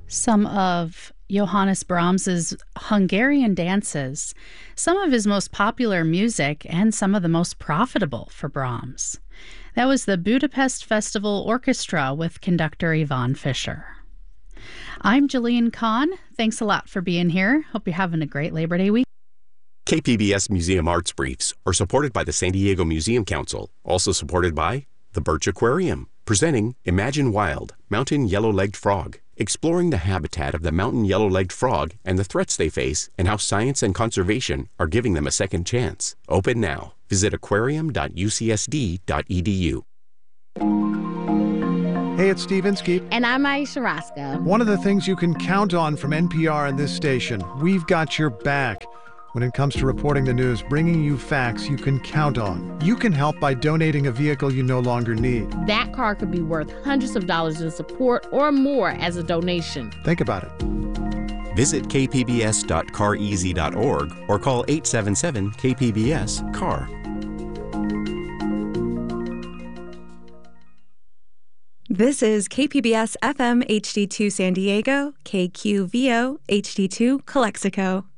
Some of Johannes Brahms's Hungarian dances, some of his most popular music, and some of the most profitable for Brahms. That was the Budapest Festival Orchestra with conductor Ivan Fischer. I'm Jillian Kahn. Thanks a lot for being here. Hope you're having a great Labor Day week. KPBS Museum Arts Briefs are supported by the San Diego Museum Council, also supported by the Birch Aquarium, presenting Imagine Wild, Mountain Yellow-Legged Frog, exploring the habitat of the mountain yellow-legged frog and the threats they face and how science and conservation are giving them a second chance. Open now. Visit aquarium.ucsd.edu. Hey, it's Steve Inskeep. And I'm Aisha Roscoe. One of the things you can count on from NPR and this station, we've got your back. When it comes to reporting the news, bringing you facts you can count on. You can help by donating a vehicle you no longer need. That car could be worth hundreds of dollars in support or more as a donation. Think about it. Visit kpbs.careasy.org or call 877-KPBS-CAR. This is KPBS FM HD2 San Diego, KQVO HD2 Calexico.